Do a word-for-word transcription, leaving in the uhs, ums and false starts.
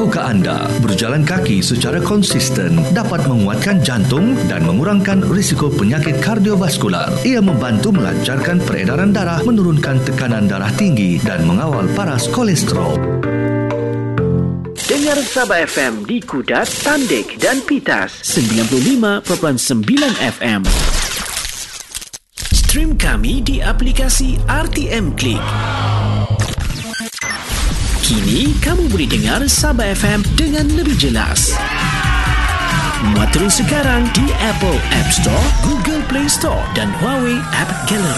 Tahukah anda, berjalan kaki secara konsisten dapat menguatkan jantung dan mengurangkan risiko penyakit kardiovaskular. Ia membantu melancarkan peredaran darah, menurunkan tekanan darah tinggi dan mengawal paras kolesterol. Dengar Sabah F M di Kudat, Tandik dan Pitas sembilan puluh lima perpuluhan sembilan F M. Stream kami di aplikasi R T M Click. Kini kamu boleh dengar Sabah F M dengan lebih jelas. Muat terus sekarang di Apple App Store, Google Play Store dan Huawei App Gallery.